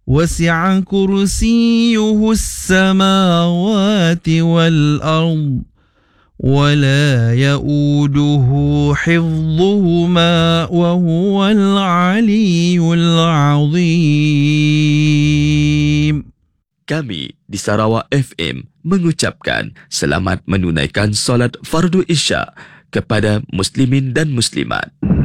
وسع كرسيه السماوات والأرض ولا يؤوده حفظهما وهو العلي العظيم. Kami di Sarawak FM mengucapkan selamat menunaikan solat fardu Isya kepada muslimin dan muslimat.